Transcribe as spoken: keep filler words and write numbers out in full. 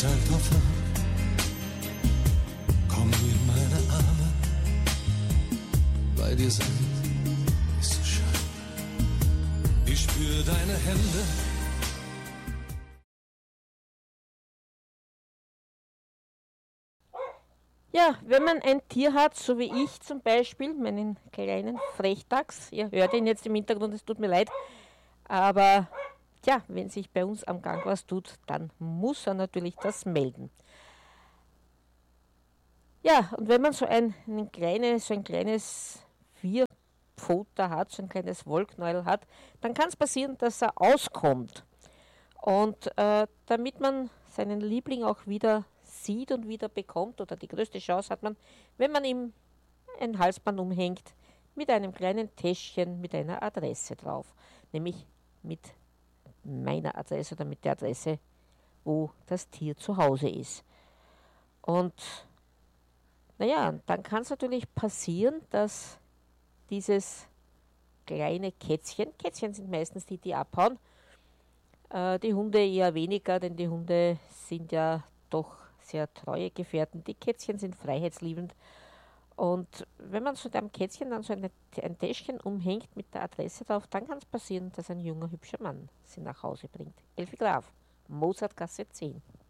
teilt Hoffnung, komm in meine Arme, bei dir sein ist so schön. Ich spür deine Hände. Ja, wenn man ein Tier hat, so wie ich zum Beispiel, meinen kleinen Frechdachs, ihr hört ihn jetzt im Hintergrund, es tut mir leid, aber tja, wenn sich bei uns am Gang was tut, dann muss er natürlich das melden. Ja, und wenn man so ein, ein, kleine, so ein kleines Vierpfoter hat, so ein kleines Wollknäuel hat, dann kann es passieren, dass er auskommt. Und äh, damit man seinen Liebling auch wieder sieht und wieder bekommt, oder die größte Chance hat man, wenn man ihm ein Halsband umhängt mit einem kleinen Täschchen mit einer Adresse drauf, nämlich mit meiner Adresse oder mit der Adresse, wo das Tier zu Hause ist. Und naja, dann kann es natürlich passieren, dass dieses kleine Kätzchen, Kätzchen sind meistens die, die abhauen, äh, die Hunde eher weniger, denn die Hunde sind ja doch sehr treue Gefährten. Die Kätzchen sind freiheitsliebend. Und wenn man so einem Kätzchen dann so eine, ein Täschchen umhängt mit der Adresse drauf, dann kann es passieren, dass ein junger, hübscher Mann sie nach Hause bringt. Elfi Graf, Mozartgasse zehn.